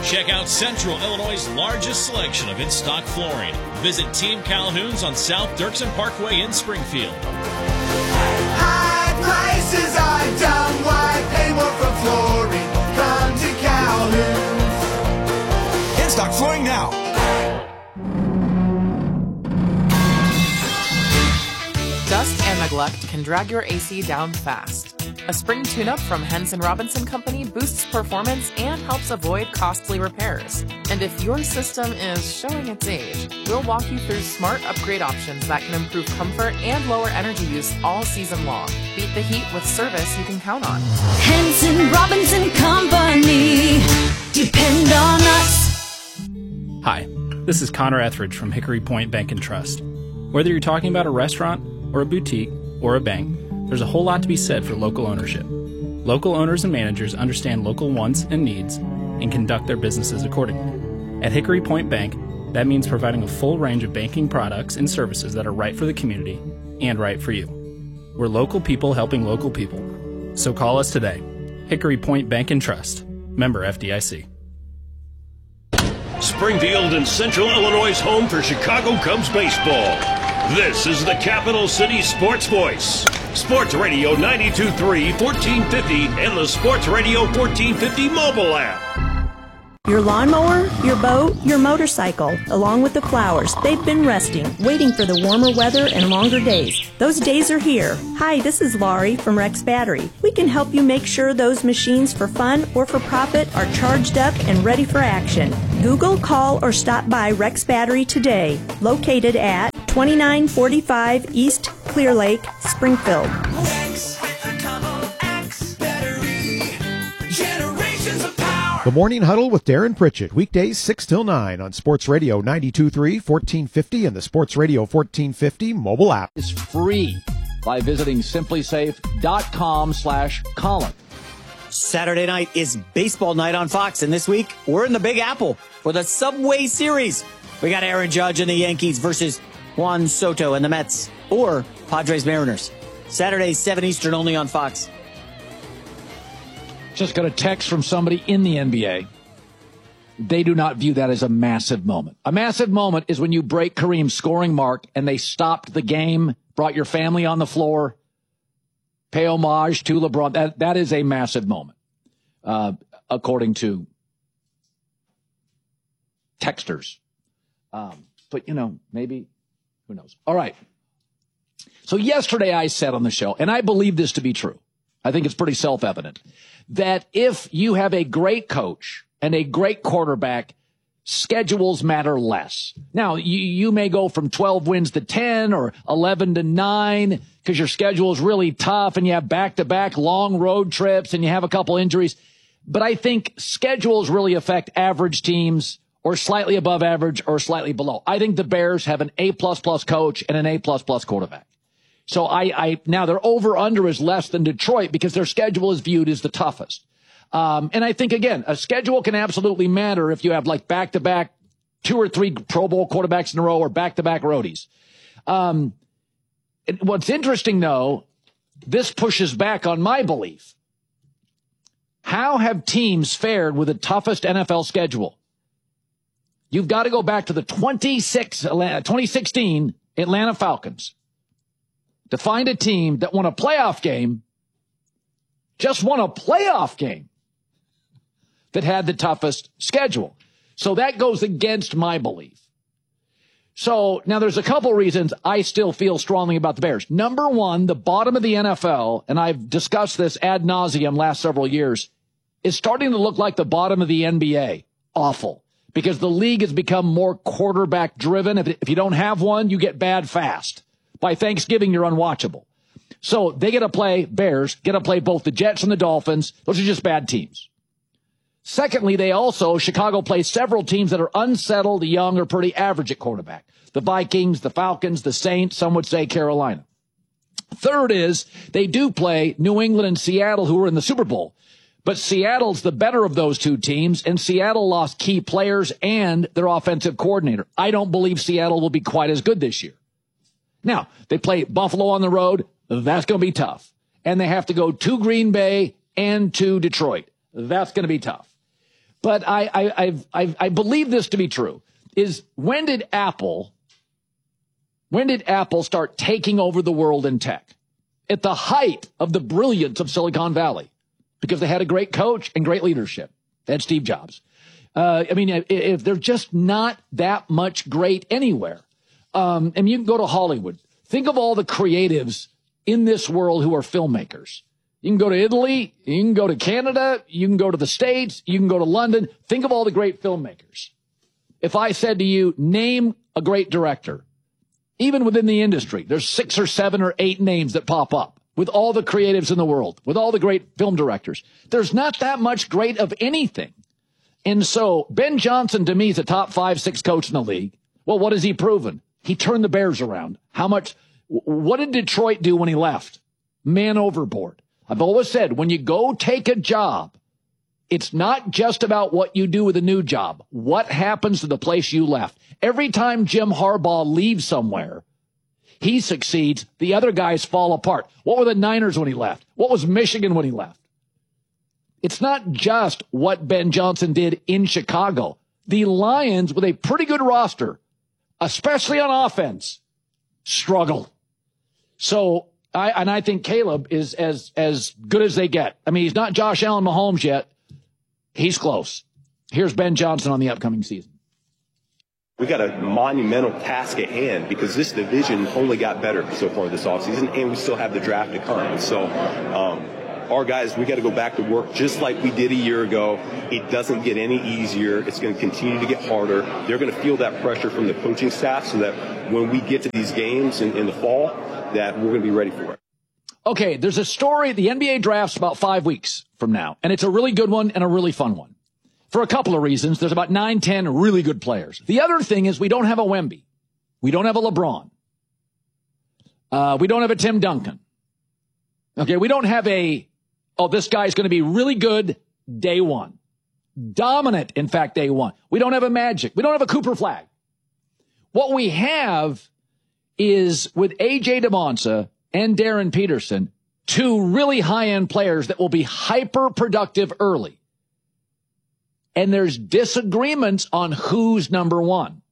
Check out Central Illinois' largest selection of in-stock flooring. Visit Team Calhoun's on South Dirksen Parkway in Springfield. High prices are dumb. Why pay more for flooring? Come to Calhoun's. In-stock flooring now. Dust and neglect can drag your AC down fast. A spring tune-up from Henson Robinson Company boosts performance and helps avoid costly repairs. And if your system is showing its age, we'll walk you through smart upgrade options that can improve comfort and lower energy use all season long. Beat the heat with service you can count on. Henson Robinson Company. Depend on us. Hi, this is Connor Etheridge from Hickory Point Bank and Trust. Whether you're talking about a restaurant or a boutique or a bank, there's a whole lot to be said for local ownership. Local owners and managers understand local wants and needs and conduct their businesses accordingly. At Hickory Point Bank, that means providing a full range of banking products and services that are right for the community and right for you. We're local people helping local people. So call us today. Hickory Point Bank and Trust. Member FDIC. Springfield and Central Illinois' home for Chicago Cubs baseball. This is the Capital City Sports Voice. Sports Radio 92.3, 1450, and the Sports Radio 1450 mobile app. Your lawnmower, your boat, your motorcycle, along with the flowers, they've been resting, waiting for the warmer weather and longer days. Those days are here. Hi, this is Laurie from Rex Battery. We can help you make sure those machines for fun or for profit are charged up and ready for action. Google, call, or stop by Rex Battery today, located at 2945 East Clear Lake, Springfield. The Morning Huddle with Darren Pritchett, weekdays 6 till 9 on Sports Radio 92.3, 1450, and the Sports Radio 1450 mobile app. Is free by visiting simplysafe.com/Colin. Saturday night is baseball night on Fox, and this week we're in the Big Apple for the Subway Series. We got Aaron Judge and the Yankees versus Juan Soto and the Mets, or Padres Mariners. Saturday, 7 Eastern, only on Fox. Just got a text from somebody in the NBA. They do not view that as a massive moment. A massive moment is when you break Kareem's scoring mark and they stopped the game, brought your family on the floor, pay homage to LeBron. That is a massive moment, according to texters. But, maybe, who knows? All right. So yesterday I said on the show, and I believe this to be true, I think it's pretty self-evident, that if you have a great coach and a great quarterback, schedules matter less. Now, you may go from 12 wins to 10 or 11 to 9 because your schedule is really tough and you have back-to-back long road trips and you have a couple injuries. But I think schedules really affect average teams or slightly above average or slightly below. I think the Bears have an A++ coach and an A++ quarterback. So now their over-under is less than Detroit because their schedule is viewed as the toughest. And I think, again, a schedule can absolutely matter if you have like back-to-back 2 or 3 Pro Bowl quarterbacks in a row or back-to-back roadies. What's interesting, though, this pushes back on my belief. How have teams fared with the toughest NFL schedule? You've got to go back to the 2016 Atlanta Falcons to find a team that won a playoff game, just won a playoff game, that had the toughest schedule. So that goes against my belief. So now there's a couple reasons I still feel strongly about the Bears. Number one, the bottom of the NFL, and I've discussed this ad nauseum last several years, is starting to look like the bottom of the NBA. Awful. Because the league has become more quarterback driven. If you don't have one, you get bad fast. By Thanksgiving, you're unwatchable. So they get to play, Bears, get to play both the Jets and the Dolphins. Those are just bad teams. Secondly, Chicago plays several teams that are unsettled, young, or pretty average at quarterback. The Vikings, the Falcons, the Saints, some would say Carolina. Third is they do play New England and Seattle, who are in the Super Bowl. But Seattle's the better of those two teams, and Seattle lost key players and their offensive coordinator. I don't believe Seattle will be quite as good this year. Now, they play Buffalo on the road. That's going to be tough. And they have to go to Green Bay and to Detroit. That's going to be tough. but I believe this to be true, is when did Apple start taking over the world in tech? At the height of the brilliance of Silicon Valley, because they had a great coach and great leadership. They had Steve Jobs. If they're just not that much great anywhere. And you can go to Hollywood. Think of all the creatives in this world who are filmmakers. You can go to Italy, you can go to Canada, you can go to the States, you can go to London. Think of all the great filmmakers. If I said to you, name a great director, even within the industry, there's 6 or 7 or 8 names that pop up with all the creatives in the world, with all the great film directors. There's not that much great of anything. And so Ben Johnson, to me, is a top 5-6 coach in the league. Well, what has he proven? He turned the Bears around. What did Detroit do when he left? Man overboard. I've always said, when you go take a job, it's not just about what you do with a new job. What happens to the place you left? Every time Jim Harbaugh leaves somewhere, he succeeds. The other guys fall apart. What were the Niners when he left? What was Michigan when he left? It's not just what Ben Johnson did in Chicago. The Lions, with a pretty good roster, especially on offense, struggle. So, I think Caleb is as good as they get. I mean, he's not Josh Allen Mahomes yet. He's close. Here's Ben Johnson on the upcoming season. We got a monumental task at hand because this division only got better so far this offseason, and we still have the draft to come. So our guys, we got to go back to work just like we did a year ago. It doesn't get any easier. It's going to continue to get harder. They're going to feel that pressure from the coaching staff so that when we get to these games in the fall, that we're going to be ready for it. Okay, there's a story. The NBA draft's about 5 weeks from now, and it's a really good one and a really fun one. For a couple of reasons. There's about 9-10 really good players. The other thing is we don't have a Wemby. We don't have a LeBron. We don't have a Tim Duncan. Okay, we don't have this guy's going to be really good day one. Dominant, in fact, day one. We don't have a Magic. We don't have a Cooper Flag. What we have is, with A.J. DeMonsa and Darren Peterson, 2 really high-end players that will be hyper-productive early. And there's disagreements on who's number 1.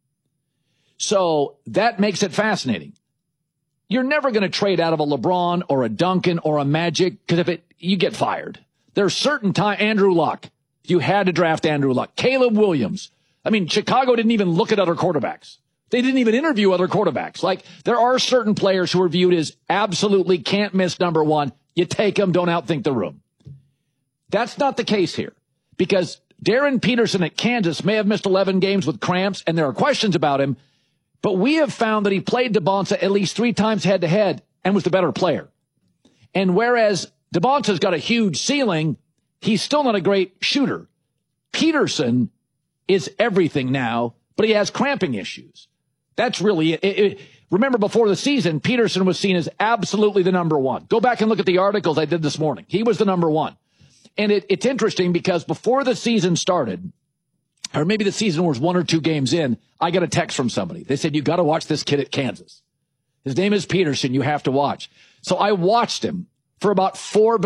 So that makes it fascinating. You're never going to trade out of a LeBron or a Duncan or a Magic, because you get fired. There's certain time. Andrew Luck. You had to draft Andrew Luck. Caleb Williams. I mean, Chicago didn't even look at other quarterbacks. They didn't even interview other quarterbacks. Like, there are certain players who are viewed as absolutely can't miss number 1. You take them, don't outthink the room. That's not the case here, because Darren Peterson at Kansas may have missed 11 games with cramps, and there are questions about him, but we have found that he played DeBonsa at least 3 times head-to-head and was the better player. And whereas DeBonsa's got a huge ceiling, he's still not a great shooter. Peterson is everything now, but he has cramping issues. That's really it. Remember, before the season, Peterson was seen as absolutely the number 1. Go back and look at the articles I did this morning. He was the number 1. And it's interesting because before the season started, or maybe the season was 1 or 2 games in, I got a text from somebody. They said, you got to watch this kid at Kansas. His name is Peterson. You have to watch. So I watched him for about 4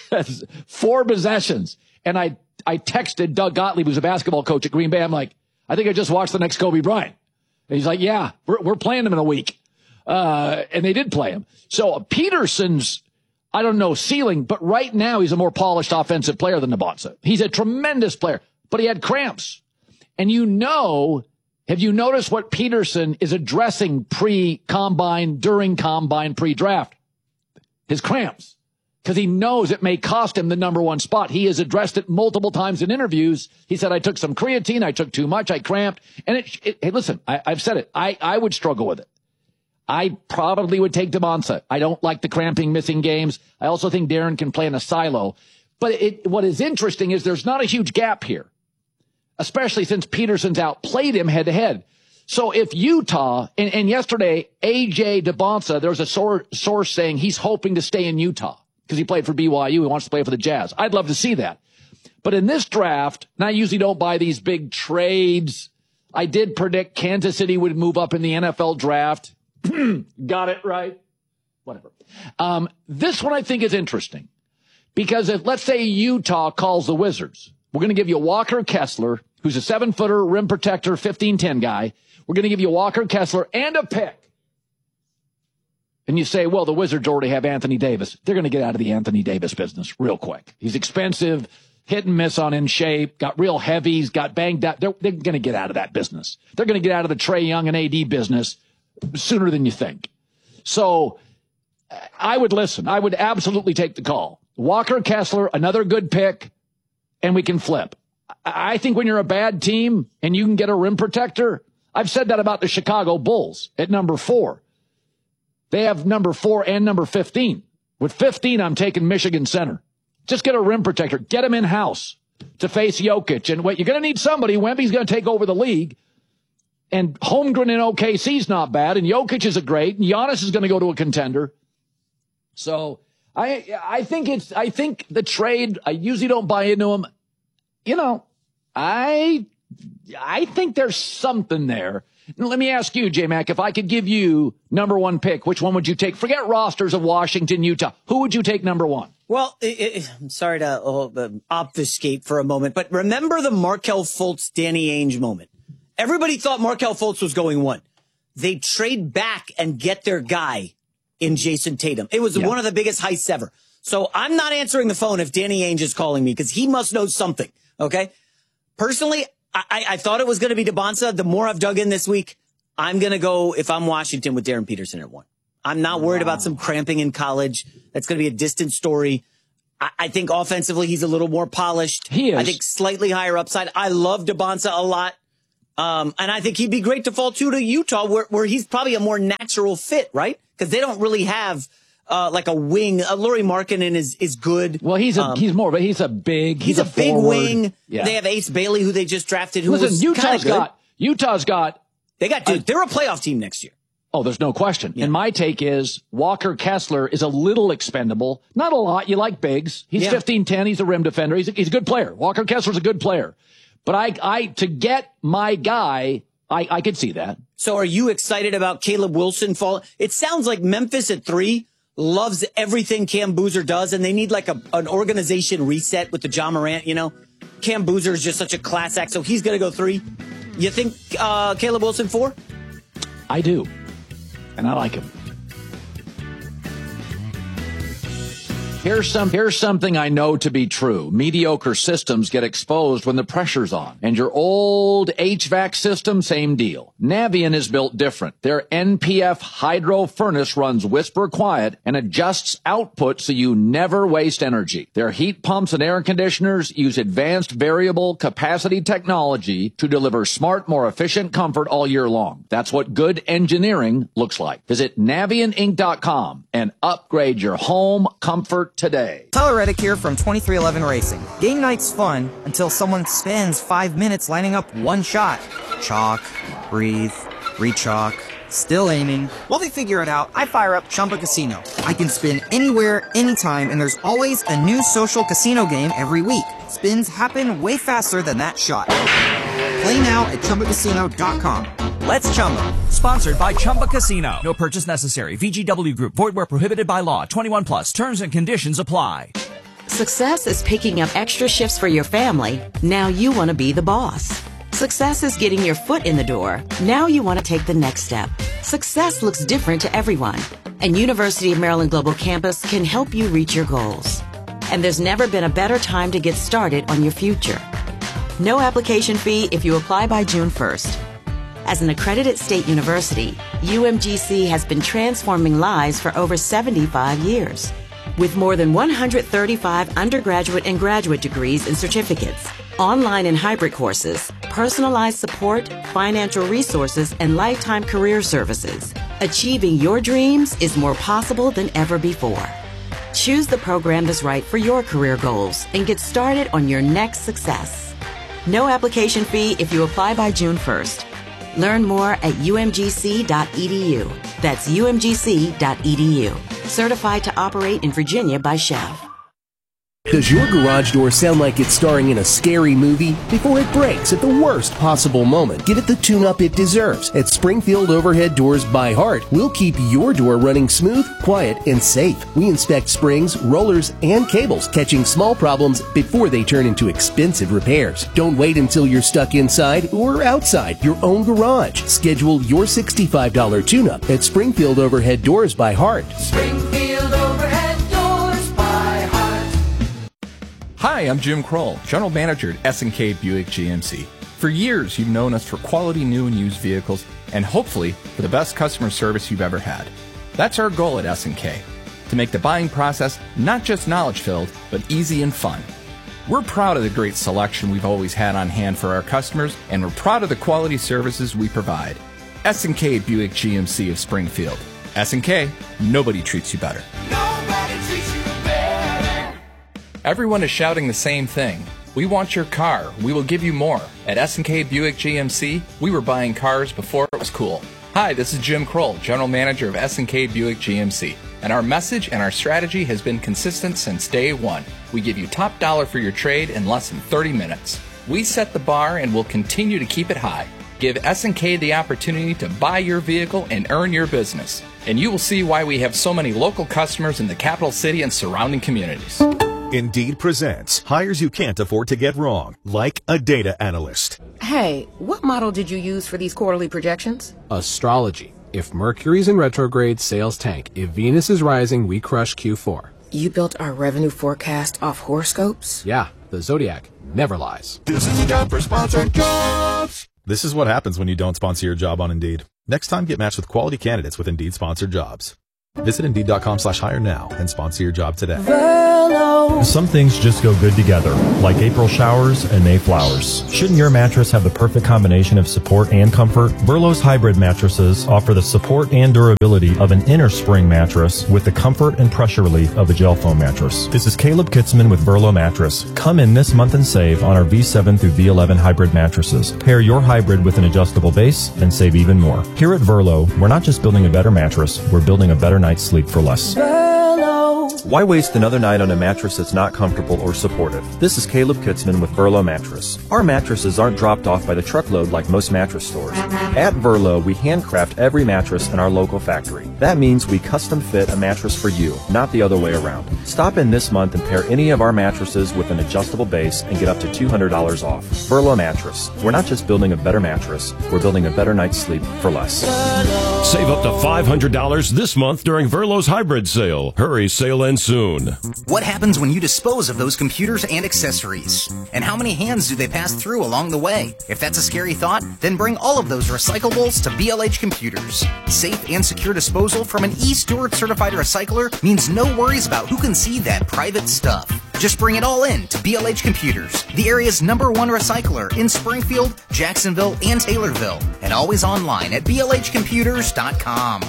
possessions. And I texted Doug Gottlieb, who's a basketball coach at Green Bay. I'm like, I think I just watched the next Kobe Bryant. And he's like, yeah, we're playing him in a week. And they did play him. So Peterson's, I don't know, ceiling, but right now he's a more polished offensive player than DeBonsa. He's a tremendous player, but he had cramps. And have you noticed what Peterson is addressing pre-combine, during combine, pre-draft? His cramps. Because he knows it may cost him the number 1 spot. He has addressed it multiple times in interviews. He said, I took some creatine, I took too much, I cramped. And hey, listen, I've said it. I would struggle with it. I probably would take DeMonsa. I don't like the cramping, missing games. I also think Darren can play in a silo. But what is interesting is there's not a huge gap here, especially since Peterson's outplayed him head-to-head. So if Utah, and yesterday, A.J. DeMonsa, there's a source saying he's hoping to stay in Utah because he played for BYU. He wants to play for the Jazz. I'd love to see that. But in this draft, and I usually don't buy these big trades, I did predict Kansas City would move up in the NFL draft. Got it right. Whatever. This one I think is interesting because if, let's say, Utah calls the Wizards We're going to give you Walker Kessler, who's a 7-footer, rim protector, 15-10 guy. We're going to give you Walker Kessler and a pick. And you say, well, the Wizards already have Anthony Davis. They're going to get out of the Anthony Davis business real quick. He's expensive, hit and miss on in shape, got real heavies, got banged up. They're going to get out of that business. They're going to get out of the Trae Young and AD business sooner than you think. So I would listen. I would absolutely take the call. Walker Kessler, another good pick, and we can flip. I think when you're a bad team and you can get a rim protector, I've said that about the Chicago Bulls at number 4. They have number 4 and number 15. With 15, I'm taking Michigan Center. Just get a rim protector. Get him in-house to face Jokic. And you're going to need somebody. Wemby's going to take over the league. And Holmgren in OKC's not bad. And Jokic is great. And Giannis is going to go to a contender. So I think the trade, I usually don't buy into them. You know, I think there's something there. Now, let me ask you, J-Mac, if I could give you number 1 pick, which one would you take? Forget rosters of Washington, Utah. Who would you take number 1? Well, I'm sorry to obfuscate for a moment, but remember the Markelle Fultz, Danny Ainge moment. Everybody thought Markelle Fultz was going 1. They trade back and get their guy in Jason Tatum. It was one of the biggest heists ever. So I'm not answering the phone if Danny Ainge is calling me because he must know something, okay? Personally, I thought it was going to be DeBonsa. The more I've dug in this week, I'm going to go, if I'm Washington, with Darren Peterson at 1. I'm not worried about some cramping in college. That's going to be a distant story. I think offensively, he's a little more polished. He is. I think slightly higher upside. I love DeBonsa a lot. And I think he'd be great to fall to Utah, where he's probably a more natural fit, right? Because they don't really have like a wing. Lauri Markkanen is good. Well, he's a big wing. Yeah. They have Ace Bailey, who they just drafted. Utah's got. They're a playoff team next year. Oh, there's no question. Yeah. And my take is Walker Kessler is a little expendable. Not a lot. You like bigs. He's 15-10. He's a rim defender. He's a good player. Walker Kessler's a good player. But I to get my guy, I could see that. So are you excited about Caleb Wilson falling? It sounds like Memphis at 3 loves everything Cam Boozer does, and they need like an organization reset with the Ja Morant, you know? Cam Boozer is just such a class act, so he's going to go 3. You think Caleb Wilson 4? I do. And I like him. Here's something I know to be true. Mediocre systems get exposed when the pressure's on. And your old HVAC system, same deal. Navien is built different. Their NPF hydro furnace runs whisper quiet and adjusts output so you never waste energy. Their heat pumps and air conditioners use advanced variable capacity technology to deliver smart, more efficient comfort all year long. That's what good engineering looks like. Visit NavientInc.com and upgrade your home comfort today. Tyler Reddick here from 2311 Racing. Game night's fun until someone spends 5 minutes lining up one shot. Chalk, breathe, re-chalk, still aiming. While they figure it out, I fire up Chumba Casino. I can spin anywhere, anytime, and there's always a new social casino game every week. Spins happen way faster than that shot. Play now at ChumbaCasino.com. Let's Chumba. Sponsored by Chumba Casino. No purchase necessary. VGW Group. Void where prohibited by law. 21 plus. Terms and conditions apply. Success is picking up extra shifts for your family. Now you want to be the boss. Success is getting your foot in the door. Now you want to take the next step. Success looks different to everyone. And University of Maryland Global Campus can help you reach your goals. And there's never been a better time to get started on your future. No application fee if you apply by June 1st. As an accredited state university, UMGC has been transforming lives for over 75 years. With more than 135 undergraduate and graduate degrees and certificates, online and hybrid courses, personalized support, financial resources, and lifetime career services, achieving your dreams is more possible than ever before. Choose the program that's right for your career goals and get started on your next success. No application fee if you apply by June 1st. Learn more at umgc.edu. That's umgc.edu. Certified to operate in Virginia by Chev. Does your garage door sound like it's starring in a scary movie? Before it breaks at the worst possible moment, give it the tune-up it deserves. At Springfield Overhead Doors by Heart, we'll keep your door running smooth, quiet, and safe. We inspect springs, rollers, and cables, catching small problems before they turn into expensive repairs. Don't wait until you're stuck inside or outside your own garage. Schedule your $65 tune-up at Springfield Overhead Doors by Heart. Springfield Overhead Doors by Heart. Hi, I'm Jim Kroll, General Manager at S&K Buick GMC. For years, you've known us for quality new and used vehicles, and hopefully for the best customer service you've ever had. That's our goal at S&K, to make the buying process not just knowledge-filled, but easy and fun. We're proud of the great selection we've always had on hand for our customers, and we're proud of the quality services we provide. S&K Buick GMC of Springfield. S&K, nobody treats you better. Nobody treats you better. Everyone is shouting the same thing. We want your car. We will give you more. At S&K Buick GMC, we were buying cars before it was cool. Hi, this is Jim Kroll, General Manager of S&K Buick GMC. And our message and our strategy has been consistent since day one. We give you top dollar for your trade in less than 30 minutes. We set the bar and will continue to keep it high. Give S&K the opportunity to buy your vehicle and earn your business. And you will see why we have so many local customers in the capital city and surrounding communities. Indeed presents hires you can't afford to get wrong, like a data analyst. Hey, what model did you use for these quarterly projections? Astrology. If Mercury's in retrograde, sales tank. If Venus is rising, we crush Q4. You built our revenue forecast off horoscopes? Yeah, the Zodiac never lies. This is a job for sponsored jobs. This is what happens when you don't sponsor your job on Indeed. Next time, get matched with quality candidates with Indeed sponsored jobs. Visit Indeed.com/hire now and sponsor your job today. Some things just go good together, like April showers and May flowers. Shouldn't your mattress have the perfect combination of support and comfort? Verlo's hybrid mattresses offer the support and durability of an inner spring mattress with the comfort and pressure relief of a gel foam mattress. This is Caleb Kitzman with Verlo Mattress. Come in this month and save on our V7 through V11 hybrid mattresses. Pair your hybrid with an adjustable base and save even more. Here at Verlo, we're not just building a better mattress, we're building a better night's sleep for less. Why waste another night on a mattress that's not comfortable or supportive? This is Caleb Kitzman with Verlo Mattress. Our mattresses aren't dropped off by the truckload like most mattress stores. At Verlo, we handcraft every mattress in our local factory. That means we custom fit a mattress for you, not the other way around. Stop in this month and pair any of our mattresses with an adjustable base and get up to $200 off. Verlo Mattress. We're not just building a better mattress, we're building a better night's sleep for less. Save up to $500 this month during Verlo's hybrid sale. Hurry, sale ends soon. What happens when you dispose of those computers and accessories? And how many hands do they pass through along the way? If that's a scary thought, then bring all of those recyclables to BLH Computers. Safe and secure disposal from an eSteward certified recycler means no worries about who can see that private stuff. Just bring it all in to BLH Computers, the area's #1 recycler in Springfield, Jacksonville, and Taylorville, and always online at blhcomputers.com.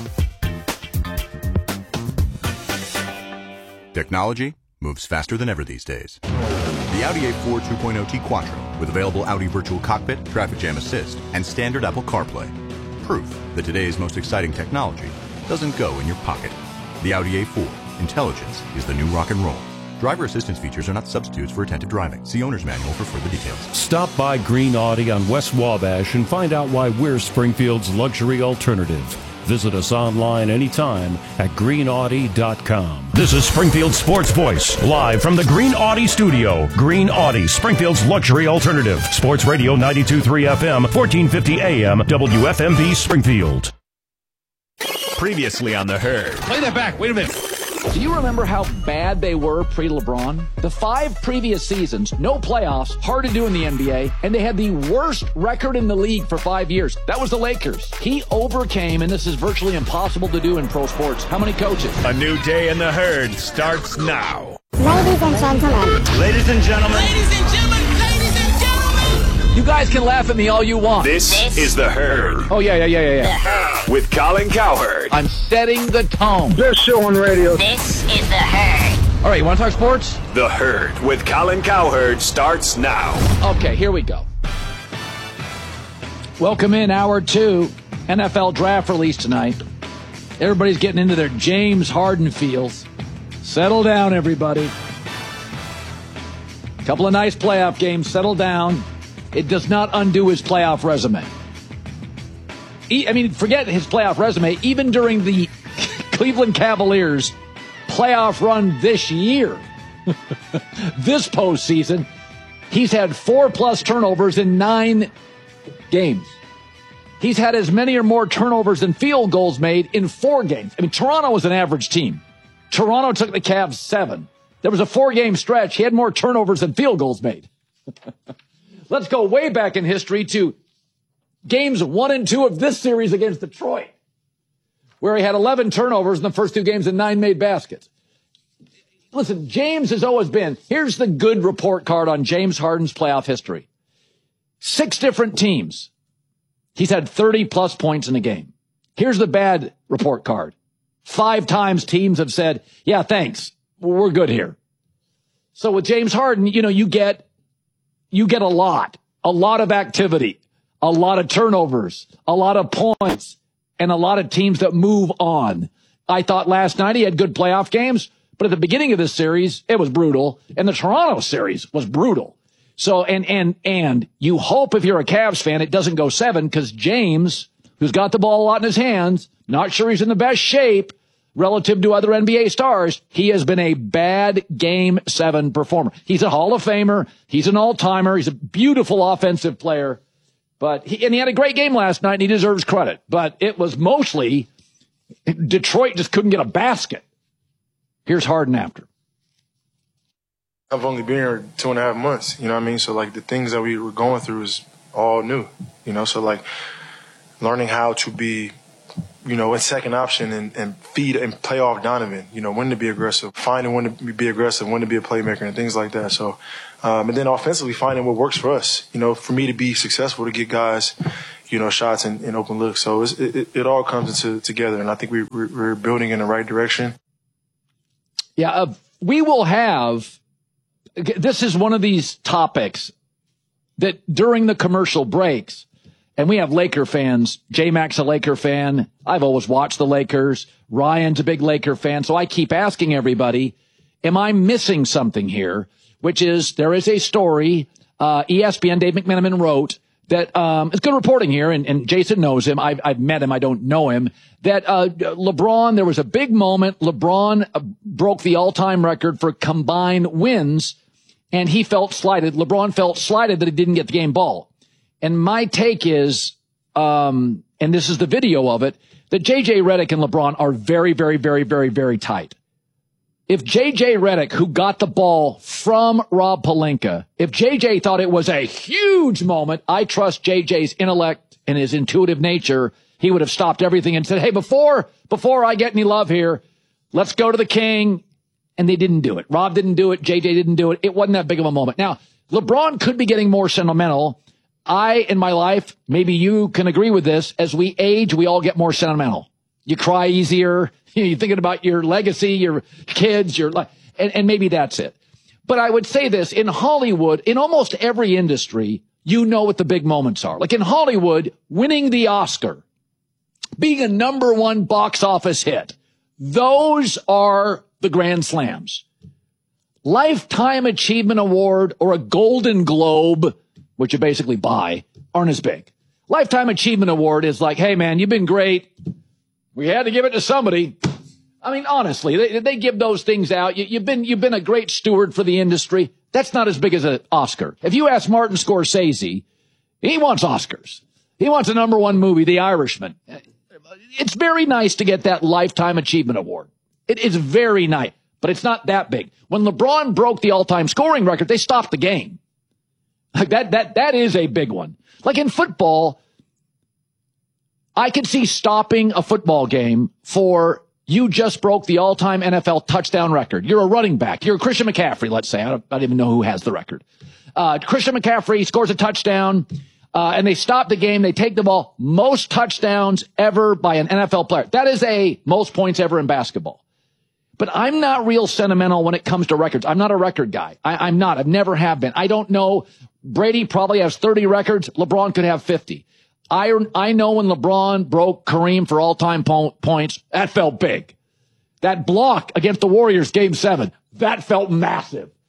Technology moves faster than ever these days. The Audi A4 2.0T Quattro with available Audi Virtual Cockpit, Traffic Jam Assist, and standard Apple CarPlay. Proof that today's most exciting technology doesn't go in your pocket. The Audi A4. Intelligence is the new rock and roll. Driver assistance features are not substitutes for attentive driving. See owner's manual for further details. Stop by Green Audi on West Wabash and find out why we're Springfield's luxury alternative. Visit us online anytime at greenaudi.com. This is Springfield Sports Voice, live from the Green Audi studio. Green Audi, Springfield's luxury alternative. Sports Radio 92.3 FM, 1450 AM, WFMV Springfield. Previously on The Herd. Play that back. Wait a minute. Do you remember how bad they were pre-LeBron? The 5 previous seasons, no playoffs, hard to do in the NBA, and they had the worst record in the league for 5 years. That was the Lakers. He overcame, and this is virtually impossible to do in pro sports. How many coaches? A new day in The Herd starts now. Ladies and gentlemen. Ladies and gentlemen. Ladies and gentlemen. Ladies and gentlemen. You guys can laugh at me all you want. This is The Herd. Oh, yeah. The Herd. With Colin Cowherd. I'm setting the tone. Best show on radio. This is The Herd. All right, you want to talk sports? The Herd with Colin Cowherd starts now. Okay, here we go. Welcome in Hour 2. NFL Draft release tonight. Everybody's getting into their James Harden feels. Settle down, everybody. Couple of nice playoff games, settle down. It does not undo his playoff resume. Forget his playoff resume. Even during the Cleveland Cavaliers playoff run this year, this postseason, he's had 4+ turnovers in 9 games. He's had as many or more turnovers than field goals made in 4 games. Toronto was an average team. Toronto took the Cavs 7. There was a 4-game stretch. He had more turnovers than field goals made. Let's go way back in history to games 1 and 2 of this series against Detroit, where he had 11 turnovers in the first 2 games and 9 made baskets. Listen, James has always been, here's the good report card on James Harden's playoff history. 6 different teams. He's had 30-plus points in a game. Here's the bad report card. 5 times teams have said, yeah, thanks. We're good here. So with James Harden, you get a lot of activity, a lot of turnovers, a lot of points, and a lot of teams that move on. I thought last night he had good playoff games, but at the beginning of this series, it was brutal, and the Toronto series was brutal. So, and you hope if you're a Cavs fan, it doesn't go 7, because James, who's got the ball a lot in his hands, not sure he's in the best shape relative to other NBA stars, he has been a bad Game 7 performer. He's a Hall of Famer. He's an all-timer. He's a beautiful offensive player. But he had a great game last night, and he deserves credit. But it was mostly Detroit just couldn't get a basket. Here's Harden after. I've only been here 2.5 months, So, the things that we were going through is all new, So, learning how to be, a second option and feed and play off Donovan, when to be aggressive, finding when to be aggressive, when to be a playmaker and things like that. So, and then offensively finding what works for us, for me to be successful, to get guys, shots and open looks. So it all comes together. And I think we're building in the right direction. Yeah. We will have, this is one of these topics that during the commercial breaks, and we have Laker fans. J-Mac's a Laker fan. I've always watched the Lakers. Ryan's a big Laker fan. So I keep asking everybody, am I missing something here? Which is, there is a story, ESPN, Dave McMenamin wrote, that it's good reporting here, and Jason knows him. I've met him. I don't know him. That LeBron, there was a big moment. LeBron broke the all-time record for combined wins, and he felt slighted. LeBron felt slighted that he didn't get the game ball. And my take is, and this is the video of it, that J.J. Redick and LeBron are very, very, very, very, very tight. If J.J. Redick, who got the ball from Rob Pelinka, if J.J. thought it was a huge moment, I trust J.J.'s intellect and his intuitive nature. He would have stopped everything and said, hey, before I get any love here, let's go to the king. And they didn't do it. Rob didn't do it. J.J. didn't do it. It wasn't that big of a moment. Now, LeBron could be getting more sentimental. In my life, maybe you can agree with this, as we age, we all get more sentimental. You cry easier. You're thinking about your legacy, your kids, your life, and maybe that's it. But I would say this, in Hollywood, in almost every industry, what the big moments are. Like in Hollywood, winning the Oscar, being a #1 box office hit, those are the grand slams. Lifetime Achievement Award or a Golden Globe, which you basically buy, aren't as big. Lifetime Achievement Award is like, hey, man, you've been great. We had to give it to somebody. Honestly, they give those things out. You've been a great steward for the industry. That's not as big as an Oscar. If you ask Martin Scorsese, he wants Oscars. He wants a #1 movie, The Irishman. It's very nice to get that Lifetime Achievement Award. It is very nice, but it's not that big. When LeBron broke the all-time scoring record, they stopped the game. Like that is a big one. Like in football, I could see stopping a football game for you just broke the all-time NFL touchdown record. You're a running back. You're Christian McCaffrey, let's say. I don't even know who has the record. Christian McCaffrey scores a touchdown, and they stop the game. They take the ball. Most touchdowns ever by an NFL player. That is a most points ever in basketball. But I'm not real sentimental when it comes to records. I'm not a record guy. I'm not. I've never have been. I don't know. Brady probably has 30 records. LeBron could have 50. I know when LeBron broke Kareem for all-time points, that felt big. That block against the Warriors, Game 7, that felt massive.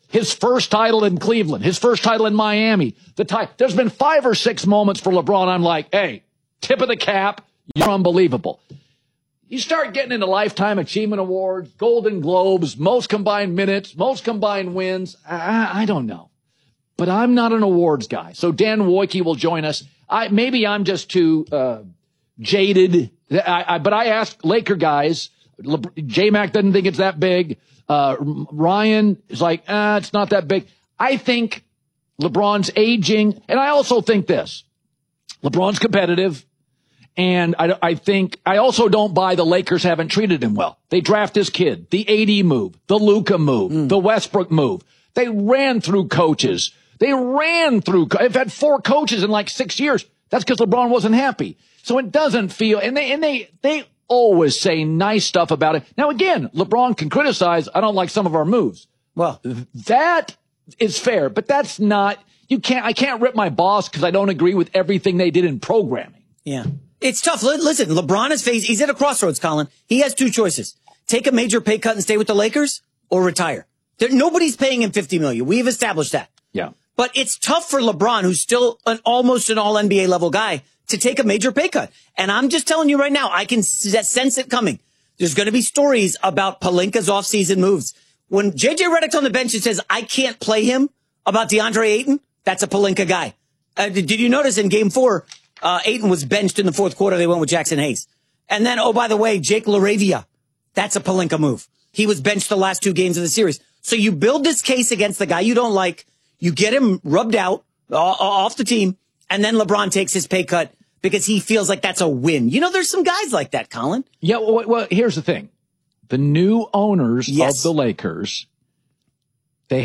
His first title in Cleveland, his first title in Miami. There's been 5 or 6 moments for LeBron. I'm like, hey, tip of the cap. You're unbelievable. You start getting into Lifetime Achievement Awards, Golden Globes, most combined minutes, most combined wins. I don't know. But I'm not an awards guy. So Dan Wojcicki will join us. Maybe I'm just too jaded. But I asked Laker guys. J-Mac doesn't think it's that big. Ryan is like, it's not that big. I think LeBron's aging. And I also think this. LeBron's competitive. And I also don't buy the Lakers haven't treated him well. They draft this kid, the AD move, the Luka move, the Westbrook move. They ran through coaches. They've had 4 coaches in like 6 years. That's because LeBron wasn't happy. So it doesn't feel, and they always say nice stuff about it. Now again, LeBron can criticize, I don't like some of our moves. Well, that is fair, but that's not, I can't rip my boss because I don't agree with everything they did in programming. Yeah. It's tough. Listen, LeBron he's at a crossroads, Colin. He has 2 choices. Take a major pay cut and stay with the Lakers or retire. Nobody's paying him $50 million. We've established that. Yeah. But it's tough for LeBron, who's still almost an all NBA level guy, to take a major pay cut. And I'm just telling you right now, I can sense it coming. There's going to be stories about Pelinka's offseason moves. When JJ Redick's on the bench and says, I can't play him about DeAndre Ayton, that's a Pelinka guy. Did you notice in game 4, Ayton was benched in the 4th quarter. They went with Jackson Hayes. And then, oh, by the way, Jake LaRavia. That's a Pelinka move. He was benched the last 2 games of the series. So you build this case against the guy you don't like. You get him rubbed out off the team. And then LeBron takes his pay cut because he feels like that's a win. You know, there's some guys like that, Colin. Yeah. Well, here's the thing. The new owners of the Lakers, they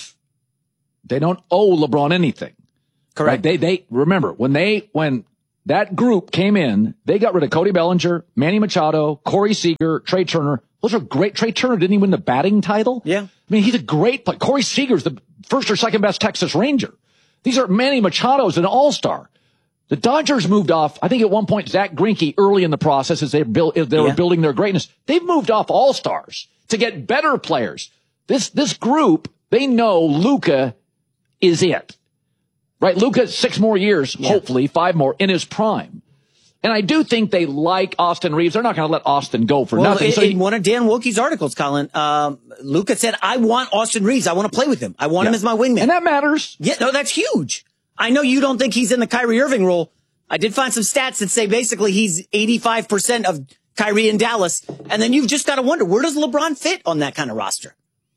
don't owe LeBron anything. Correct. Right? They remember when that group came in, they got rid of Cody Bellinger, Manny Machado, Corey Seager, Trey Turner. Those are great. Trey Turner didn't even win the batting title. Yeah. I mean, he's a great player. Corey Seager's the first or second best Texas Ranger. These are Manny Machado's an all-star. The Dodgers moved off, I think at one point, Zach Greinke early in the process as they were building their greatness. They've moved off all-stars to get better players. This group, they know Luka is it. Right? Luka, 6 more years, hopefully 5 more in his prime. And I do think they like Austin Reeves. They're not going to let Austin go for nothing. In one of Dan Wojcicki's articles, Colin, Luka said, I want Austin Reeves. I want to play with him. I want him as my wingman. And that matters. Yeah, no, that's huge. I know you don't think he's in the Kyrie Irving role. I did find some stats that say basically he's 85% of Kyrie in Dallas. And then you've just got to wonder, where does LeBron fit on that kind of roster?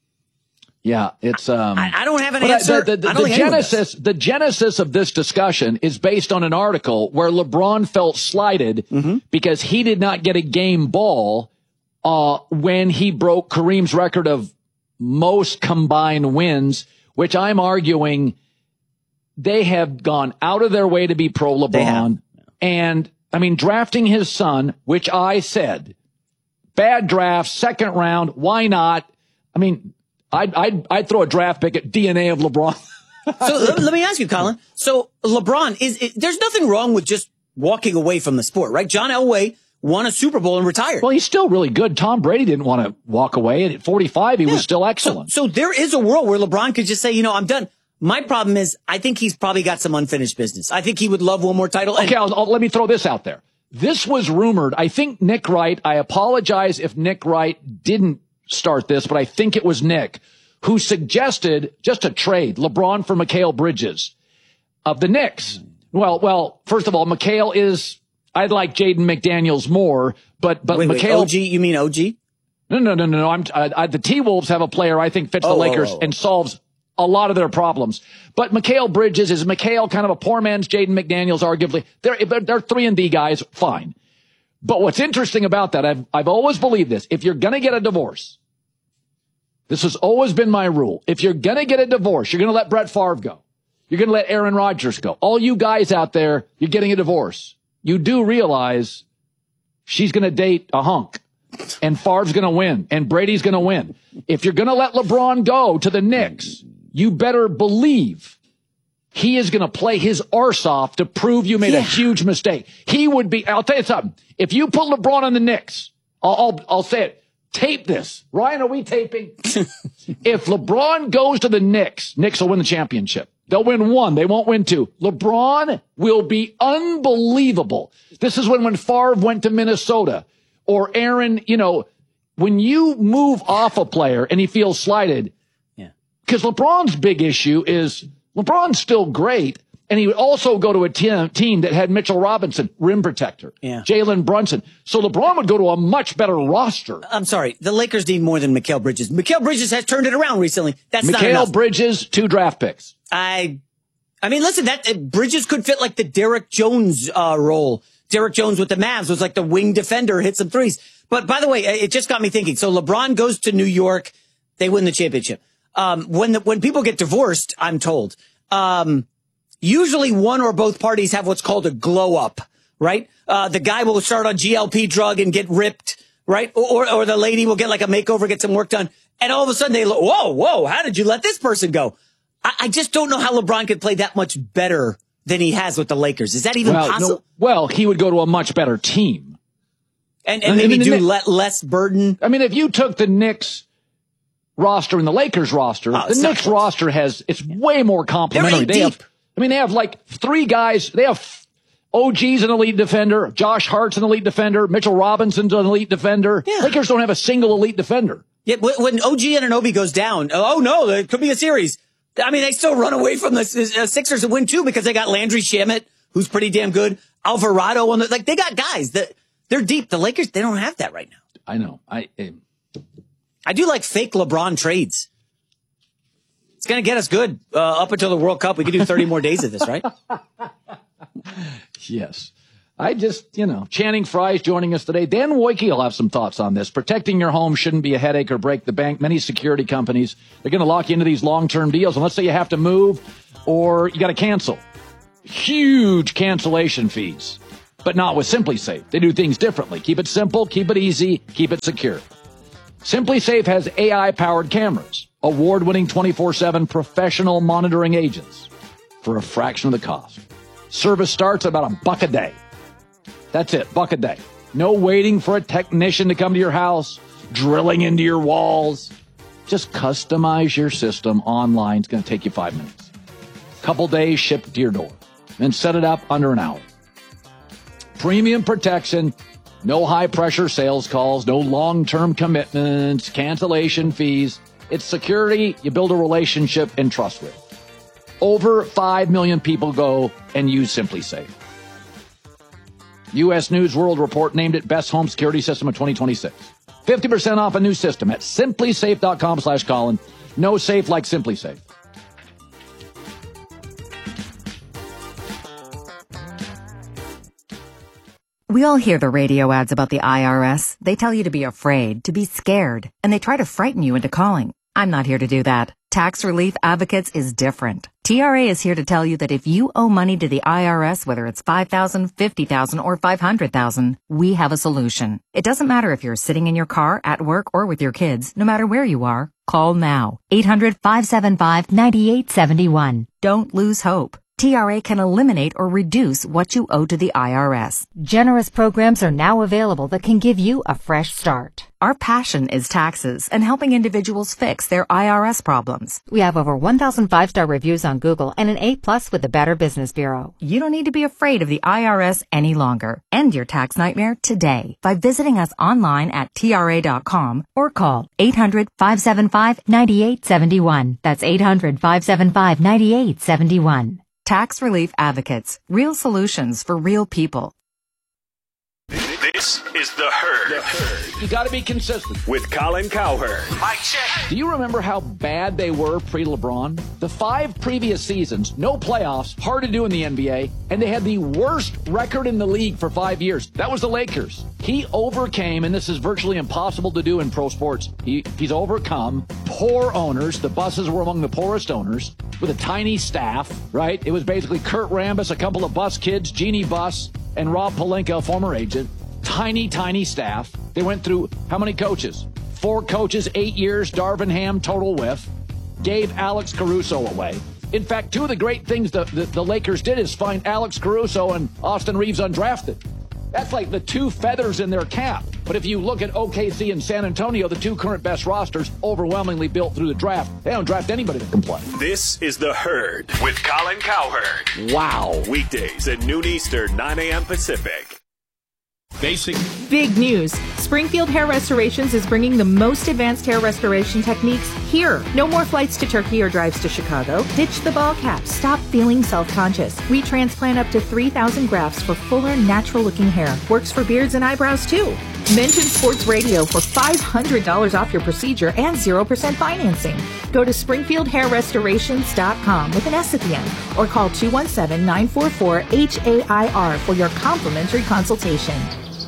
Yeah, it's I don't have an answer. The genesis of this discussion is based on an article where LeBron felt slighted because he did not get a game ball when he broke Kareem's record of most combined wins, which I'm arguing they have gone out of their way to be pro LeBron. And I mean, drafting his son, which I said, bad draft, 2nd round, why not? I mean, I'd throw a draft pick at DNA of LeBron. So let me ask you, Colin. So LeBron there's nothing wrong with just walking away from the sport, right? John Elway won a Super Bowl and retired. Well, he's still really good. Tom Brady didn't want to walk away. And at 45, he was still excellent. So there is a world where LeBron could just say, you know, I'm done. My problem is I think he's probably got some unfinished business. I think he would love one more title. Okay, let me throw this out there. This was rumored. I think Nick Wright, I apologize if Nick Wright didn't start this, but I think it was Nick who suggested just a trade, LeBron for Mikal Bridges of the Knicks. Well, first of all, Mikal is, I'd like Jaden McDaniels more, but Mikal. OG, you mean OG? No. The T-Wolves have a player I think fits the Lakers and solves a lot of their problems. But Mikal Bridges, is Mikal kind of a poor man's Jaden McDaniels, arguably? They're 3-and-D guys, fine. But what's interesting about that, I've always believed this. If you're going to get a divorce, this has always been my rule. If you're going to get a divorce, you're going to let Brett Favre go. You're going to let Aaron Rodgers go. All you guys out there, you're getting a divorce. You do realize she's going to date a hunk, and Favre's going to win, and Brady's going to win. If you're going to let LeBron go to the Knicks, you better believe he is going to play his arse off to prove you made a huge mistake. He would be, I'll tell you something. If you put LeBron on the Knicks, I'll say it. Tape this. Ryan, are we taping? If LeBron goes to the Knicks will win the championship. They'll win 1. They won't win 2. LeBron will be unbelievable. This is when Favre went to Minnesota, or Aaron, when you move off a player and he feels slighted, because LeBron's big issue is LeBron's still great, and he would also go to a team that had Mitchell Robinson, rim protector, Jalen Brunson. So LeBron would go to a much better roster. I'm sorry. The Lakers need more than Mikal Bridges. Mikal Bridges has turned it around recently. That's not enough. Mikal Bridges, 2 draft picks. I mean, listen, Bridges could fit like the Derrick Jones role. Derrick Jones with the Mavs was like the wing defender, hit some threes. But by the way, it just got me thinking. So LeBron goes to New York. They win the championship. When people get divorced, I'm told, usually one or both parties have what's called a glow up, right? The guy will start on GLP drug and get ripped, right? Or the lady will get like a makeover, get some work done. And all of a sudden they look, whoa, how did you let this person go? I just don't know how LeBron could play that much better than he has with the Lakers. Is that even possible? No, well, he would go to a much better team. And maybe less burden. I mean, if you took the Knicks roster and the Lakers roster, the Knicks roster it's way more complimentary. They have like 3 guys. They have OG's an elite defender, Josh Hart's an elite defender, Mitchell Robinson's an elite defender. Yeah. Lakers don't have a single elite defender. Yeah, when OG Anunoby goes down, oh no, there could be a series. I mean, they still run away from the Sixers and win 2 because they got Landry Shamet, who's pretty damn good. Alvarado they got guys that they're deep. The Lakers, they don't have that right now. I know. I do like fake LeBron trades. It's going to get us good up until the World Cup. We could do 30 more days of this, right? Yes. I just, Channing Frye's joining us today. Dan Woike will have some thoughts on this. Protecting your home shouldn't be a headache or break the bank. Many security companies, they're going to lock you into these long-term deals. And let's say you have to move or you got to cancel. Huge cancellation fees, but not with SimpliSafe. They do things differently. Keep it simple, keep it easy, keep it secure. SimpliSafe has AI-powered cameras, award-winning 24/7 professional monitoring agents for a fraction of the cost. Service starts at about $1 a day. That's it, $1 a day. No waiting for a technician to come to your house, drilling into your walls. Just customize your system online. It's going to take you 5 minutes. Couple days, shipped to your door. Then set it up under an hour. Premium protection, no high-pressure sales calls, no long-term commitments, cancellation fees. It's security you build a relationship and trust with. Over 5 million people go and use SimpliSafe. U.S. News World Report named it Best Home Security System of 2026. 50% off a new system at simplisafe.com/Colin. No safe like SimpliSafe. We all hear the radio ads about the IRS. They tell you to be afraid, to be scared, and they try to frighten you into calling. I'm not here to do that. Tax Relief Advocates is different. TRA is here to tell you that if you owe money to the IRS, whether it's $5,000, $50,000, or $500,000, we have a solution. It doesn't matter if you're sitting in your car, at work, or with your kids. No matter where you are, call now. 800-575-9871. Don't lose hope. TRA can eliminate or reduce what you owe to the IRS. Generous programs are now available that can give you a fresh start. Our passion is taxes and helping individuals fix their IRS problems. We have over 1,000 5-star reviews on Google and an A+ with the Better Business Bureau. You don't need to be afraid of the IRS any longer. End your tax nightmare today by visiting us online at TRA.com or call 800-575-9871. That's 800-575-9871. Tax Relief Advocates. Real solutions for real people. This is The Herd. You got to be consistent. With Colin Cowherd. Mic check. Do you remember how bad they were pre-LeBron? The 5 previous seasons, no playoffs, hard to do in the NBA, and they had the worst record in the league for 5 years. That was the Lakers. He overcame, and this is virtually impossible to do in pro sports, he's overcome poor owners. The Busses were among the poorest owners with a tiny staff, right? It was basically Kurt Rambis, a couple of Bus kids, Jeannie Buss, and Rob Pelinka, a former agent. Tiny staff. They went through how many coaches? 4 coaches, 8 years, Darvin Ham, total whiff. Gave Alex Caruso away. In fact, 2 of the great things the Lakers did is find Alex Caruso and Austin Reeves undrafted. That's like the 2 feathers in their cap. But if you look at OKC and San Antonio, the two current best rosters, overwhelmingly built through the draft, they don't draft anybody that can play. This is The Herd with Colin Cowherd. Wow. Weekdays at noon Eastern, 9 a.m. Pacific. Basic. Big news. Springfield Hair Restorations is bringing the most advanced hair restoration techniques here. No more flights to Turkey or drives to Chicago. Ditch the ball cap. Stop feeling self-conscious. We transplant up to 3,000 grafts for fuller, natural-looking hair. Works for beards and eyebrows, too. Mention Sports Radio for $500 off your procedure and 0% financing. Go to SpringfieldHairRestorations.com with an S at the end or call 217-944-HAIR for your complimentary consultation.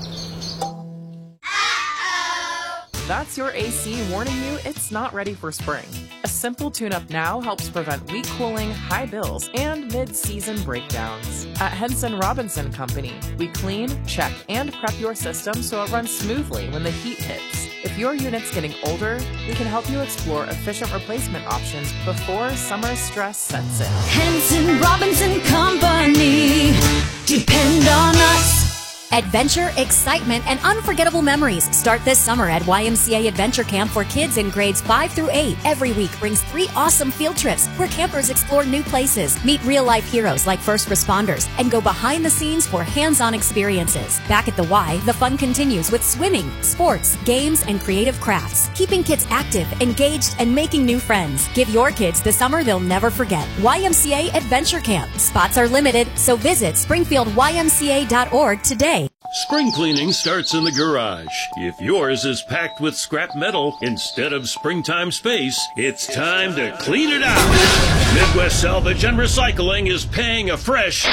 That's your AC warning you it's not ready for spring. A simple tune-up now helps prevent weak cooling, high bills, and mid-season breakdowns. At Henson Robinson Company, we clean, check, and prep your system so it runs smoothly when the heat hits. If your unit's getting older, we can help you explore efficient replacement options before summer stress sets in. Henson Robinson Company. Depend on us. Adventure, excitement, and unforgettable memories start this summer at YMCA Adventure Camp for kids in grades 5 through 8. Every week brings 3 awesome field trips where campers explore new places, meet real-life heroes like first responders, and go behind the scenes for hands-on experiences. Back at the Y, the fun continues with swimming, sports, games, and creative crafts, keeping kids active, engaged, and making new friends. Give your kids the summer they'll never forget. YMCA Adventure Camp. Spots are limited, so visit springfieldymca.org today. Spring cleaning starts in the garage. If yours is packed with scrap metal instead of springtime space, it's time to clean it out. Midwest Salvage and Recycling is paying a fresh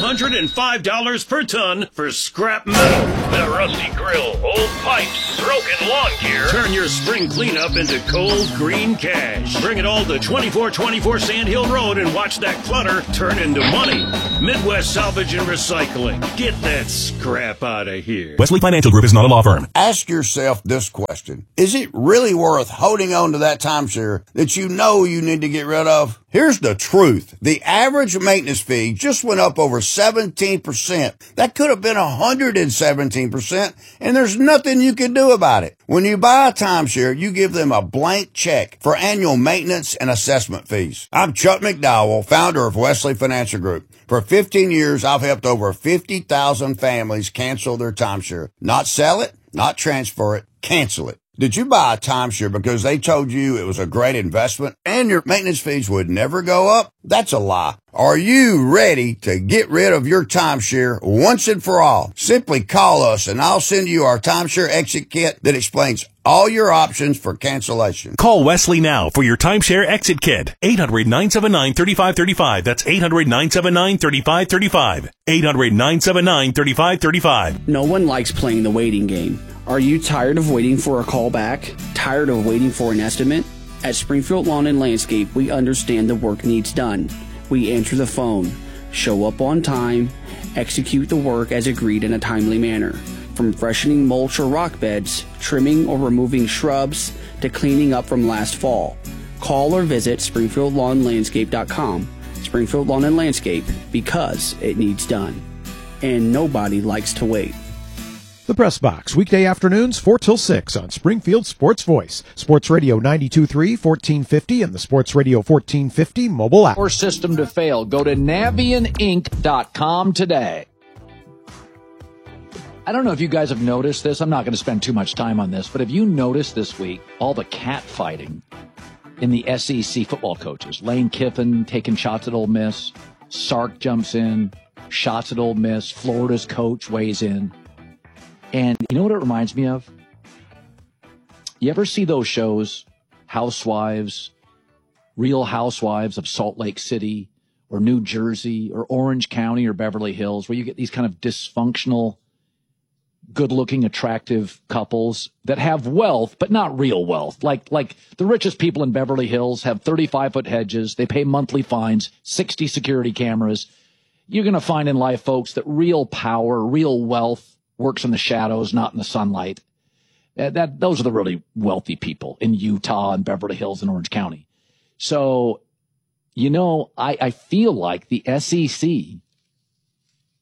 $205 per ton for scrap metal. The rusty grill, old pipes, broken lawn gear. Turn your spring cleanup into cold green cash. Bring it all to 2424 Sand Hill Road and watch that clutter turn into money. Midwest Salvage and Recycling. Get that scrap out of here. Wesley Financial Group is not a law firm. Ask yourself this question. Is it really worth holding on to that timeshare that you know you need to get rid of? Here's the truth. The average maintenance fee just went up over 17%. That could have been 117%, and there's nothing you can do about it. When you buy a timeshare, you give them a blank check for annual maintenance and assessment fees. I'm Chuck McDowell, founder of Wesley Financial Group. For 15 years, I've helped over 50,000 families cancel their timeshare. Not sell it, not transfer it, cancel it. Did you buy a timeshare because they told you it was a great investment and your maintenance fees would never go up? That's a lie. Are you ready to get rid of your timeshare once and for all? Simply call us and I'll send you our timeshare exit kit that explains all your options for cancellation. Call Wesley now for your timeshare exit kit. 800-979-3535. That's 800-979-3535. 800-979-3535. No one likes playing the waiting game. Are you tired of waiting for a call back? Tired of waiting for an estimate? At Springfield Lawn and Landscape, we understand the work needs done. We answer the phone, show up on time, execute the work as agreed in a timely manner. From freshening mulch or rock beds, trimming or removing shrubs, to cleaning up from last fall. Call or visit SpringfieldLawnLandscape.com. Springfield Lawn and Landscape, because it needs done. And nobody likes to wait. The Press Box, weekday afternoons 4 till 6 on Springfield Sports Voice, Sports Radio 92.3, 1450, and the Sports Radio 1450 mobile app. Or system to fail. Go to NavianInc.com today. I don't know if you guys have noticed this. I'm not going to spend too much time on this, but have you noticed this week all the cat fighting in the SEC football coaches? Lane Kiffin taking shots at Ole Miss. Sark jumps in. Shots at Ole Miss. Florida's coach weighs in. And you know what it reminds me of? You ever see those shows, Housewives, Real Housewives of Salt Lake City or New Jersey or Orange County or Beverly Hills, where you get these kind of dysfunctional, good-looking, attractive couples that have wealth, but not real wealth. Like the richest people in Beverly Hills have 35-foot hedges. They pay monthly fines, 60 security cameras. You're going to find in life, folks, that real power, real wealth works in the shadows, not in the sunlight. Those are the really wealthy people in Utah and Beverly Hills and Orange County. So, you know, I feel like the SEC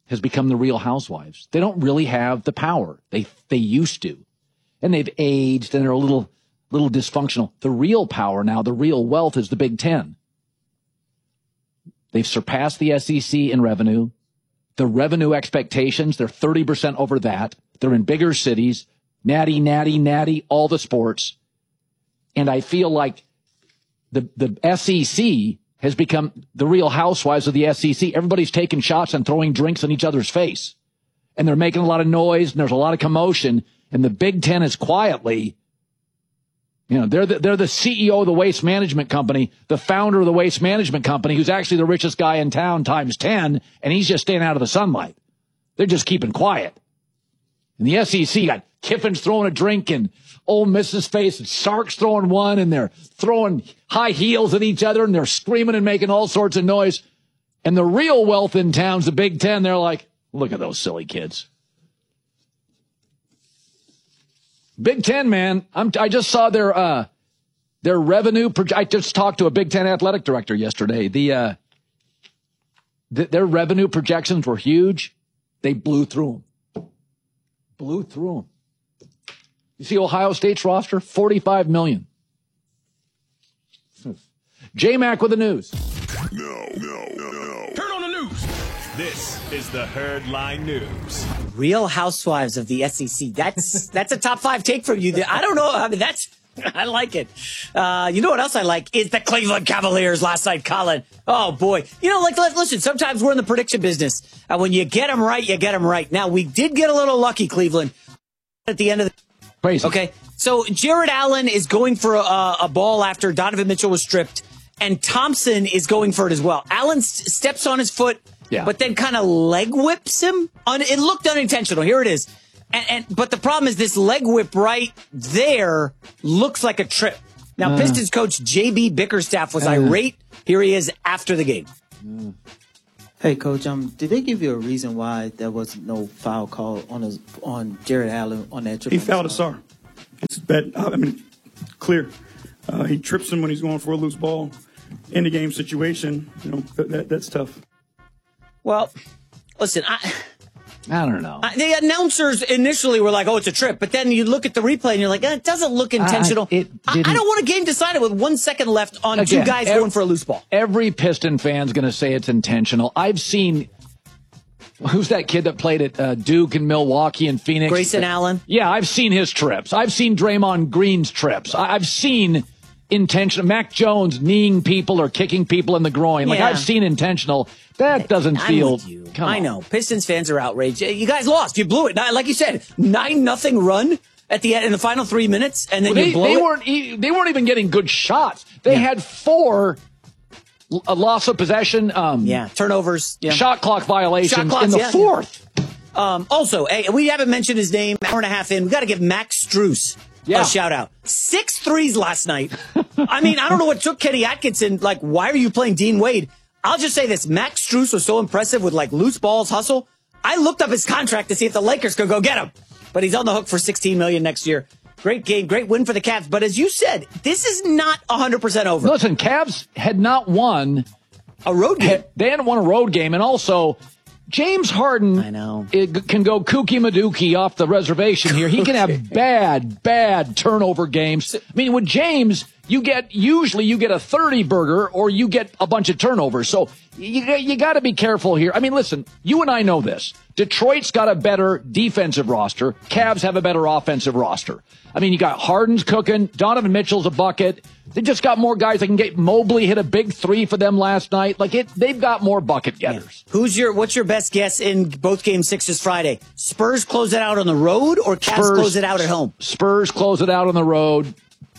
has become the Real Housewives. They don't really have the power. They used to. And they've aged and they're a little dysfunctional. The real power now, the real wealth is the Big Ten. They've surpassed the SEC in revenue. The revenue expectations, they're 30% over that. They're in bigger cities. Natty, all the sports. And I feel like the SEC has become the Real Housewives of the SEC. Everybody's taking shots and throwing drinks in each other's face. And they're making a lot of noise and there's a lot of commotion. And the Big Ten is quietly, they're the CEO of the Waste Management Company, the founder of the Waste Management Company, who's actually the richest guy in town times 10, and he's just staying out of the sunlight. They're just keeping quiet. And the SEC got Kiffin's throwing a drink in Ole Miss's face, and Sark's throwing one, and they're throwing high heels at each other, and they're screaming and making all sorts of noise. And the real wealth in town's the Big Ten. They're like, look at those silly kids. Big Ten, man. I just saw their revenue. I just talked to a Big Ten athletic director yesterday. Their revenue projections were huge. They blew through them. You see Ohio State's roster? 45 million. J-Mac with the news. No. Turn on the news. This is the Herdline News. Real Housewives of the SEC. That's a top 5 take from you. I don't know. I mean, I like it. You know what else I like is the Cleveland Cavaliers last night, Colin. Oh, boy. Listen, sometimes we're in the prediction business. When you get them right, you get them right. Now, we did get a little lucky, Cleveland, at the end of the... Crazy. Okay, so Jared Allen is going for a ball after Donovan Mitchell was stripped, and Thompson is going for it as well. Allen steps on his foot, but then kind of leg whips him. It looked unintentional. Here it is. But the problem is this leg whip right there looks like a trip. Now, Pistons coach J.B. Bickerstaff was irate. Here he is after the game. Hey, Coach, did they give you a reason why there was no foul call on Jared Allen on that trip? He fouled Asar. It's bad. Clear. He trips him when he's going for a loose ball. In the game situation, that's tough. Well, listen, I don't know. The announcers initially were like, oh, it's a trip. But then you look at the replay and you're like, it doesn't look intentional. I don't want a game decided with 1 second left on two guys going for a loose ball. Every Piston fan's going to say it's intentional. I've seen, who's that kid that played at Duke and Milwaukee and Phoenix? Grayson Allen. Yeah, I've seen his trips. I've seen Draymond Green's trips. I've seen intentional. Mac Jones kneeing people or kicking people in the groin. Like, I've seen intentional. That doesn't feel... I know. Pistons fans are outraged. You guys lost. You blew it. Like you said, 9-0 run at the end in the final 3 minutes, and then you blow it. They weren't even getting good shots. They had 4 loss of possession. Turnovers. Shot clock violations in the fourth. Also, we haven't mentioned his name. Hour and a half in, we got to give Max Strus a shout out. 6 threes last night. I mean, I don't know what took Kenny Atkinson. Like, why are you playing Dean Wade? I'll just say this. Max Strus was so impressive with loose balls, hustle. I looked up his contract to see if the Lakers could go get him. But he's on the hook for $16 million next year. Great game, great win for the Cavs. But as you said, this is not 100% over. Listen, Cavs had not won a road game. They hadn't won a road game. And also, James Harden can go kooky madookie off the reservation here. He can have bad turnover games. I mean, with James, you get a 30 burger or you get a bunch of turnovers. So you got to be careful here. I mean, listen, you and I know this. Detroit's got a better defensive roster. Cavs have a better offensive roster. I mean, you got Harden's cooking. Donovan Mitchell's a bucket. They just got more guys that can get. Mobley hit a big 3 for them last night. They've got more bucket getters. Yeah. What's your best guess in both game 6s Friday? Spurs close it out on the road or Cavs close it out at home? Spurs close it out on the road.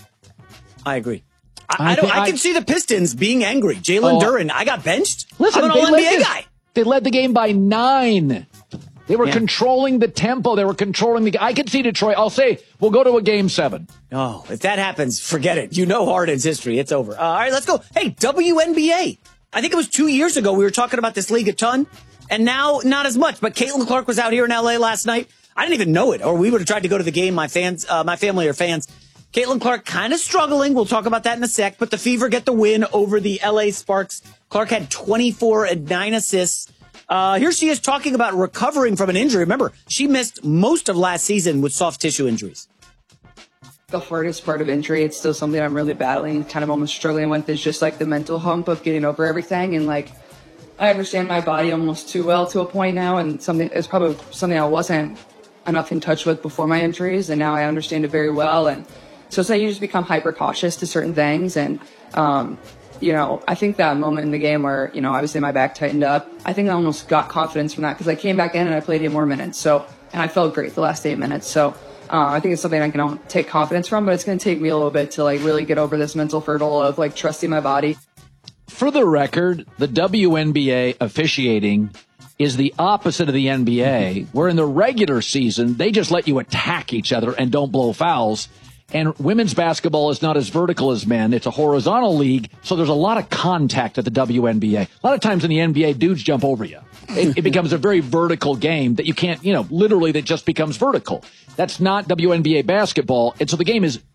I agree. I can see the Pistons being angry. Jalen Duren, I got benched. Listen, I'm an All-NBA guy. They led the game by 9. They were controlling the tempo. They were controlling the... I could see Detroit. I'll say we'll go to a game 7. Oh, if that happens, forget it. You know Harden's history. It's over. All right, let's go. Hey, WNBA. I think it was 2 years ago we were talking about this league a ton, and now not as much. But Caitlin Clark was out here in L.A. last night. I didn't even know it, or we would have tried to go to the game. My family are fans. Caitlin Clark kind of struggling. We'll talk about that in a sec. But the Fever get the win over the L.A. Sparks. Clark had 24 and 9 assists. Here she is talking about recovering from an injury. Remember, she missed most of last season with soft tissue injuries. The hardest part of injury, it's still something I'm really battling, kind of almost struggling with, is just like the mental hump of getting over everything. And like, I understand my body almost too well to a point now, and it's probably something I wasn't enough in touch with before my injuries, and now I understand it very well. And so it's like you just become hyper cautious to certain things. And, I think that moment in the game where, obviously my back tightened up, I think I almost got confidence from that because I came back in and I played 8 more minutes. And I felt great the last 8 minutes. So I think it's something I can take confidence from, but it's going to take me a little bit to like really get over this mental hurdle of like trusting my body. For the record, the WNBA officiating is the opposite of the NBA, where in the regular season, they just let you attack each other and don't blow fouls. And women's basketball is not as vertical as men. It's a horizontal league, so there's a lot of contact at the WNBA. A lot of times in the NBA, dudes jump over you. It becomes a very vertical game that you can't, literally that just becomes vertical. That's not WNBA basketball. And so the game is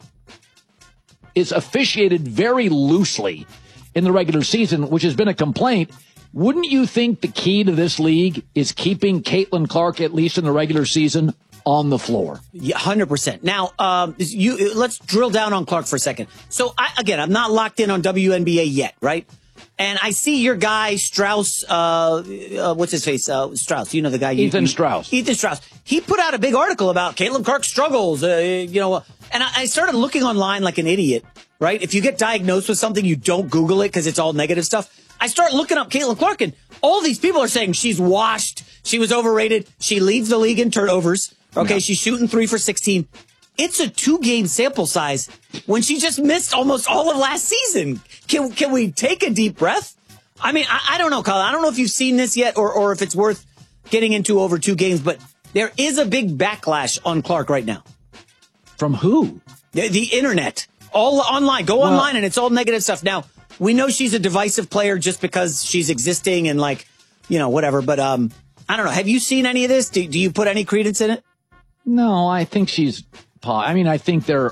officiated very loosely in the regular season, which has been a complaint. Wouldn't you think the key to this league is keeping Caitlin Clark, at least in the regular season, on the floor? Yeah, 100%. Now, let's drill down on Clark for a second. So, I'm not locked in on WNBA yet, right? And I see your guy, Strauss, what's his face? Strauss, the guy. Ethan Strauss. Ethan Strauss. He put out a big article about Caitlin Clark's struggles, and I started looking online like an idiot, right? If you get diagnosed with something, you don't Google it because it's all negative stuff. I start looking up Caitlin Clark, and all these people are saying she's washed, she was overrated, she leads the league in turnovers, okay, she's shooting 3 for 16. It's a 2-game sample size when she just missed almost all of last season. Can we take a deep breath? I mean, I don't know, Colin. I don't know if you've seen this yet or if it's worth getting into over 2 games, but there is a big backlash on Clark right now. From who? The internet. All online. Go online, and it's all negative stuff. Now, we know she's a divisive player just because she's existing and whatever. But I don't know. Have you seen any of this? Do you put any credence in it? No, I think she's... I think there